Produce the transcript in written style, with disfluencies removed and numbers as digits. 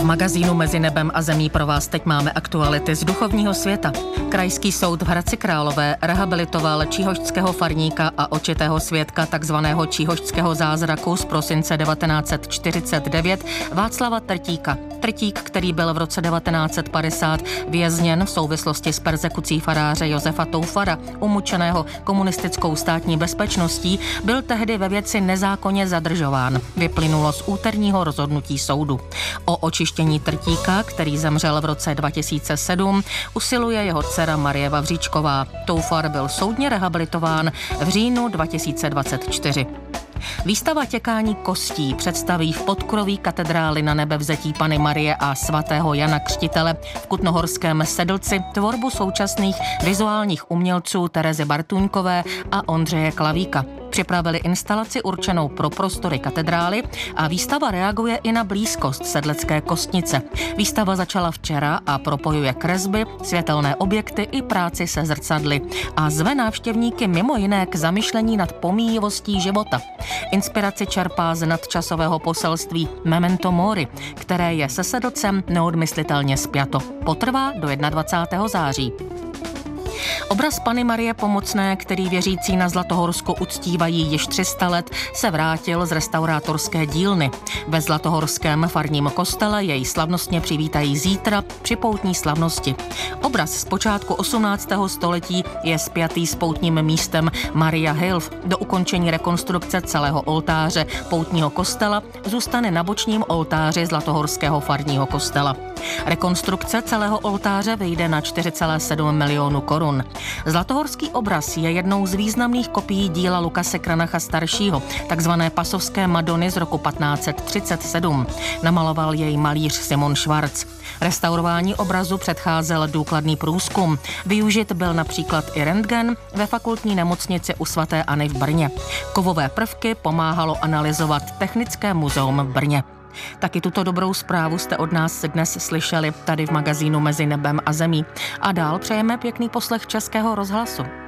magazínu Mezi nebem a zemí pro vás teď máme aktuality z duchovního světa. Krajský soud v Hradci Králové rehabilitoval číhošťského farníka a očitého svědka takzvaného číhošťského zázraku z prosince 1949 Václava Trtíka. Trtík, který byl v roce 1950 vězněn v souvislosti s perzekucí faráře Josefa Toufara, umučeného komunistickou státní bezpečností, byl tehdy ve věci nezákonně zadržován. Vyplynulo z úterního rozhodnutí soudu. O očištění Trtíka, který zemřel v roce 2007, usiluje jeho dcera Marie Vavříčková. Toufar byl soudně rehabilitován v říjnu 2024. Výstava těkání kostí představí v podkroví katedrály Na Nebevzetí Panny Marie a svatého Jana Křtitele v Kutnohorském Sedlci tvorbu současných vizuálních umělců Terezy Bartůňkové a Ondřeje Klavíka. Připravili instalaci určenou pro prostory katedrály a výstava reaguje i na blízkost sedlecké kostnice. Výstava začala včera a propojuje kresby, světelné objekty i práci se zrcadly a zve návštěvníky mimo jiné k zamyšlení nad pomíjivostí života. Inspiraci čerpá z nadčasového poselství Memento Mori, které je se Sedlcem neodmyslitelně spjato. Potrvá do 21. září. Obraz Panny Marie Pomocné, který věřící na Zlatohorsku uctívají již 300 let, se vrátil z restaurátorské dílny. Ve Zlatohorském farním kostele jej slavnostně přivítají zítra při poutní slavnosti. Obraz z počátku 18. století je spjatý s poutním místem Maria Hilf. Do ukončení rekonstrukce celého oltáře poutního kostela zůstane na bočním oltáři Zlatohorského farního kostela. Rekonstrukce celého oltáře vyjde na 4,7 milionu korun. Zlatohorský obraz je jednou z významných kopií díla Lukase Kranacha staršího, takzvané Pasovské Madony z roku 1537. Namaloval jej malíř Simon Schwarz. Restaurování obrazu předcházel důkladný průzkum. Využit byl například i rentgen ve fakultní nemocnici u svaté Anny v Brně. Kovové prvky pomáhalo analyzovat Technické muzeum v Brně. Taky tuto dobrou zprávu jste od nás dnes slyšeli tady v magazínu Mezi nebem a zemí. A dál přejeme pěkný poslech Českého rozhlasu.